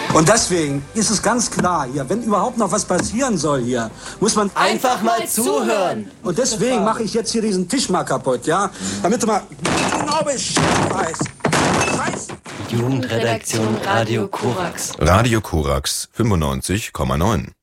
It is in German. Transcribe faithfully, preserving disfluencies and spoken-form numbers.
Und deswegen ist es ganz klar hier, wenn überhaupt noch was passieren soll hier, muss man einfach mal zuhören. Und deswegen mache ich jetzt hier diesen Tisch mal kaputt, ja? Damit du mal genau Bescheid weißt. Jugendredaktion Radio Korax. Radio Korax fünfundneunzig Komma neun.